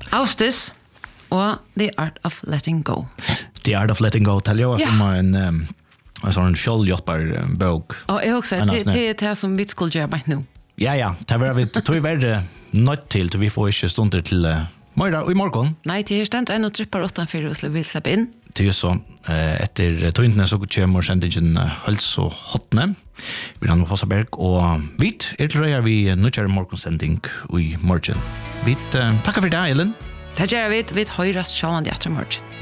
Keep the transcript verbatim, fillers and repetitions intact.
Austis og The Art of Letting Go. The Art of Letting Go, det är som en um, en sån självhjälpar bok. Och jag också det det är som vi skulle göra nu. Ja ja, det var vi tror vi är nöjt till så vi får inte stunder till uh, morgon i morgon. Nej, det är stänt en och trippar åtta för att vill släppa in. Det är så uh, efter tøyntene så kommer sendingen uh, hälso hotne. Vi har nog Fossaberg och vit är till röja vi nutcher morgonsending i morgon. Vi uh, tackar för det, Ellen. Det gör vi, vi höras självande efter morgon.